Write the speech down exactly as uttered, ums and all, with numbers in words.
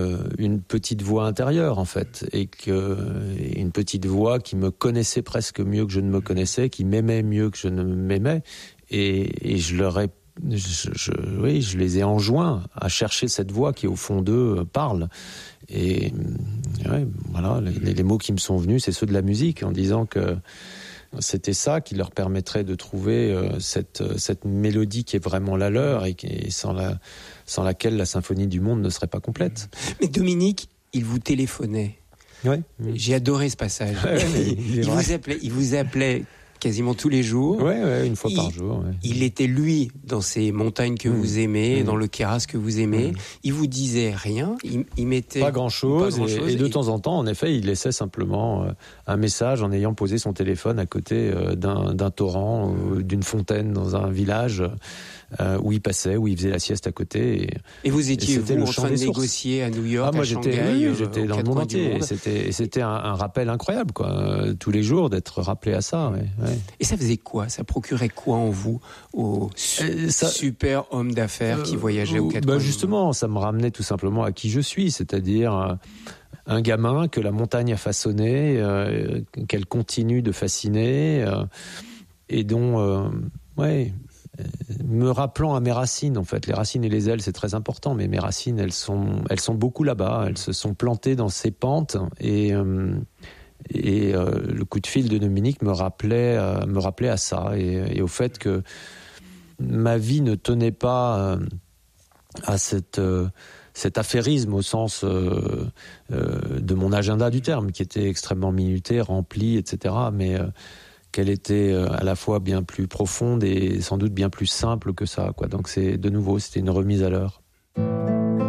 euh, une petite voix intérieure en fait, et que une petite voix qui me connaissait presque mieux que je ne me connaissais, qui m'aimait mieux que je ne m'aimais, et, et je leur ai Je, je, oui, je les ai enjoints à chercher cette voix qui, au fond d'eux, parle. Et ouais, voilà, les, les mots qui me sont venus, c'est ceux de la musique, en disant que c'était ça qui leur permettrait de trouver euh, cette, cette mélodie qui est vraiment la leur et, qui, et sans, la, sans laquelle la symphonie du monde ne serait pas complète. Mais Dominique, il vous téléphonait. Ouais. J'ai adoré ce passage. Ouais, il, il, vous appelait, il vous appelait quasiment tous les jours. Oui, ouais, une fois il, par jour. Ouais. Il était, lui, dans ces montagnes que mmh. vous aimez, mmh. dans le Queyras que vous aimez. Mmh. Il vous disait rien, il, il mettait... Pas grand-chose, pas grand-chose et, et de et... temps en temps, en effet, il laissait simplement euh, un message en ayant posé son téléphone à côté euh, d'un, d'un torrent, euh, d'une fontaine dans un village euh, où il passait, où il faisait la sieste à côté. Et, et vous étiez, et vous, en train de négocier à New York, ah, moi, à j'étais, Shanghai, oui, j'étais dans le monde entier. Et c'était, et c'était un, un rappel incroyable, quoi, euh, tous les jours, d'être rappelé à ça. Ouais, ouais. Et ça faisait quoi ? Ça procurait quoi en vous, au su- ça, super homme d'affaires euh, qui voyageait aux quatre bah coins ? Justement, ça me ramenait tout simplement à qui je suis, c'est-à-dire euh, un gamin que la montagne a façonné, euh, qu'elle continue de fasciner, euh, et dont, euh, ouais, me rappelant à mes racines, en fait. Les racines et les ailes, c'est très important, mais mes racines, elles sont, elles sont beaucoup là-bas, elles se sont plantées dans ces pentes, et... Euh, Et euh, le coup de fil de Dominique me rappelait, euh, me rappelait à ça et, et au fait que ma vie ne tenait pas euh, à cette, euh, cet affairisme au sens euh, euh, de mon agenda du terme, qui était extrêmement minuté, rempli, et cetera, mais euh, qu'elle était euh, à la fois bien plus profonde et sans doute bien plus simple que ça, quoi. Donc c'est, de nouveau, c'était une remise à l'heure.